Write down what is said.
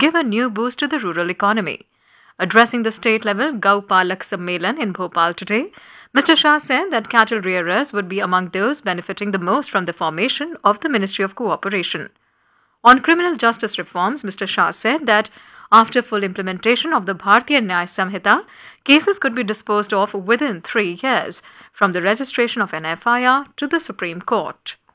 give a new boost to the rural economy. Addressing the state-level Gau Palak Sammelan in Bhopal today, Mr. Shah said that cattle rearers would be among those benefiting the most from the formation of the Ministry of Cooperation. On criminal justice reforms, Mr. Shah said that after full implementation of the Bharatiya Nyaya Samhita, cases could be disposed of within 3 years from the registration of an FIR to the Supreme Court.